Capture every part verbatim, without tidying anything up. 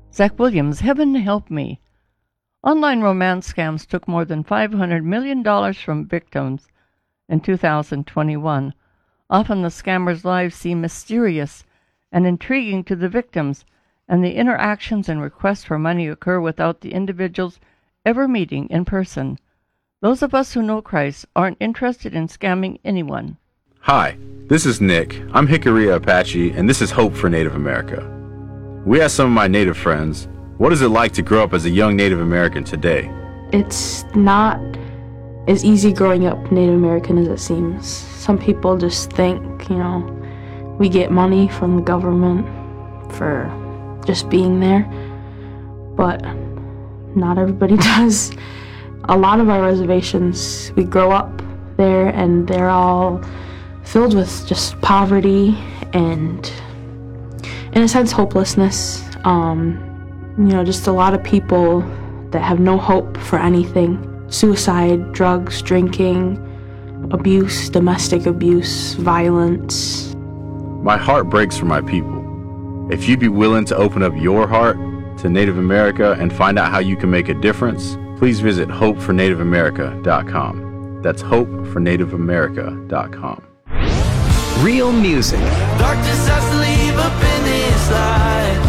Zach Williams, Heaven Help Me. Online romance scams took more than five hundred million dollars from victims in two thousand twenty-one. Often the scammers' lives seem mysterious and intriguing to the victims, and the interactions and requests for money occur without the individuals ever meeting in person. Those of us who know Christ aren't interested in scamming anyone. Hi, this is Nick. I'm Hickory Apache, and this is Hope for Native America. We asked some of my Native friends, what is it like to grow up as a young Native American today? It's not as easy growing up Native American as it seems. Some people just think, you know, we get money from the government for just being there, but not everybody does. A lot of our reservations, we grow up there and they're all filled with just poverty and, in a sense, hopelessness. Um, you know, just a lot of people that have no hope for anything. Suicide, drugs, drinking, abuse, domestic abuse, violence. My heart breaks for my people. If you'd be willing to open up your heart to Native America and find out how you can make a difference, please visit hope for native america dot com. That's hope for native america dot com. Real music. Darkness has to leave up in this light.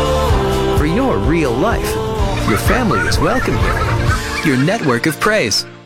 Oh. For your real life. Your family is welcome here. Your network of praise.